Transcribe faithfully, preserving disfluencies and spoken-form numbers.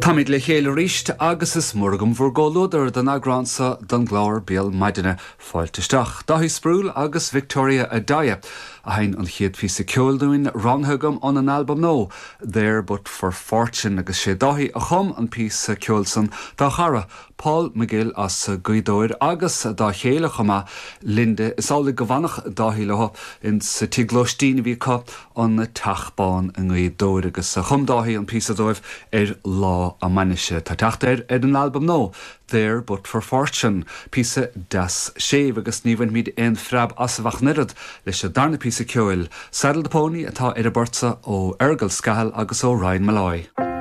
Táid le chéile ríist agus is mórgam bhór ggóladar den agránsa don gláir béal maidine fáilteisteach. Dahí sprúil agus Victoria Adaya a hain an chiad fi sa ceolúin ranthugam an an album nó, There But For Fortune agus sé dahí a chum an pí sa ceolsan dá chara Paul McGill as Guidóir agus dá chéile chuma Linde is ála go bhanach dahí leho in sa tiglóistíine bhí có an tachbán an Guidóir agus a chum dahí an pí sa dóibh ar lá a manische tá teachtar ar an album nó, There But For Fortune, písa das séh agus níhain míad ein freab as bhach nirad leis a darna písa ceoil, Saddle the Pony atá ar a borsa ó Ergal Scahal agus ó Ryan Malloy.